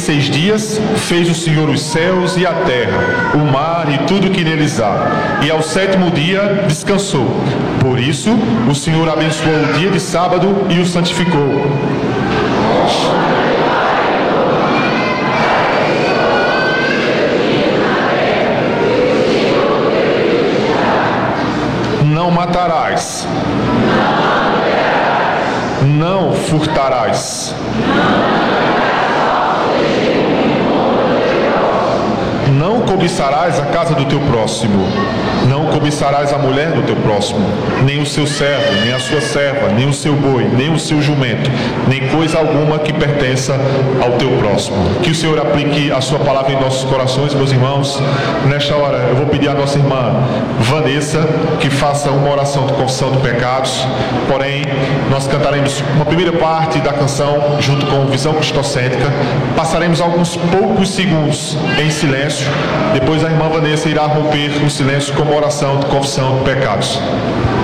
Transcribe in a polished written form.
6 dias fez o Senhor os céus e a terra, o mar e tudo que neles há. E ao 7º dia descansou. Por isso, o Senhor abençoou o dia de sábado e o santificou. Não matarás. Não furtarás. Não cobiçarás a casa do teu próximo. Não cobiçarás a mulher do teu próximo, nem o seu servo, nem a sua serva, nem o seu boi, nem o seu jumento, nem coisa alguma que pertença ao teu próximo. Que o Senhor aplique a sua palavra em nossos corações, meus irmãos. Nesta hora eu vou pedir à nossa irmã Vanessa que faça uma oração de confissão de pecados. Porém, nós cantaremos uma primeira parte da canção junto com Visão Cristocêntrica. Passaremos alguns poucos segundos em silêncio. Depois a irmã Vanessa irá romper o silêncio com uma oração de confissão de pecados.